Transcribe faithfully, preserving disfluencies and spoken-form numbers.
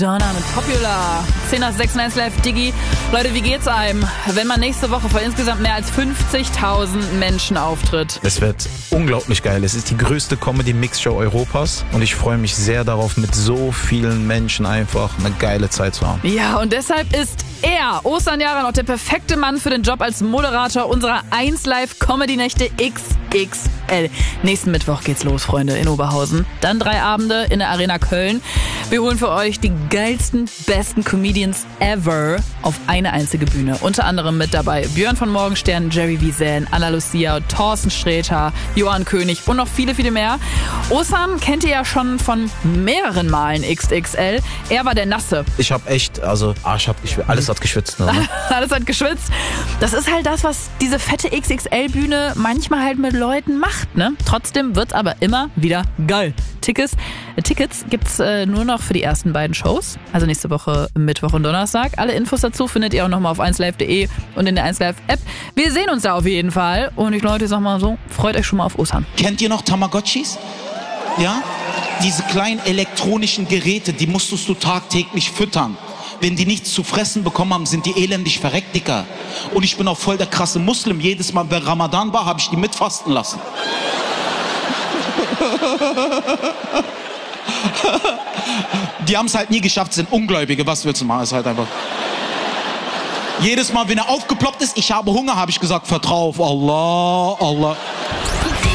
Madonna mit Popular. zehn nach sechs eins Live Diggi. Leute, wie geht's einem, wenn man nächste Woche vor insgesamt mehr als fünfzigtausend Menschen auftritt? Es wird unglaublich geil. Es ist die größte Comedy-Mix-Show Europas und ich freue mich sehr darauf, mit so vielen Menschen einfach eine geile Zeit zu haben. Ja, und deshalb ist er, Oğuzhan Yaran, auch der perfekte Mann für den Job als Moderator unserer eins Live Comedy Nächte X X L. Nächsten Mittwoch geht's los, Freunde, in Oberhausen. Dann drei Abende in der Arena Köln. Wir holen für euch die geilsten, besten Comedians ever auf eine einzige Bühne. Unter anderem mit dabei Björn von Morgenstern, Jerry Wiesel, Anna Lucia, Thorsten Sträter, Johann König und noch viele, viele mehr. Oğuzhan kennt ihr ja schon von mehreren Malen X X L. Er war der Nasse. Ich hab echt, also Arsch hat geschwitzt, alles hat geschwitzt. Ne? Alles hat geschwitzt. Das ist halt das, was diese fette X X L-Bühne manchmal halt mit Leuten macht, ne? Trotzdem wird's aber immer wieder geil. Tickets, äh, Tickets gibt's äh, nur noch für die ersten beiden Shows, also nächste Woche Mittwoch und Donnerstag. Alle Infos dazu findet ihr auch nochmal auf eins live punkt de und in der eins Live App. Wir sehen uns da auf jeden Fall und ich Leute, sag mal so, freut euch schon mal auf Oğuzhan. Kennt ihr noch Tamagotchis? Ja? Diese kleinen elektronischen Geräte, die musstest du tagtäglich füttern. Wenn die nichts zu fressen bekommen haben, sind die elendig verreckt, Dicker. Und ich bin auch voll der krasse Muslim. Jedes Mal, wenn Ramadan war, habe ich die mitfasten lassen. Die haben es halt nie geschafft, sind Ungläubige. Was willst du machen? Ist halt einfach... Jedes Mal, wenn er aufgeploppt ist, ich habe Hunger, habe ich gesagt, vertrau auf Allah, Allah.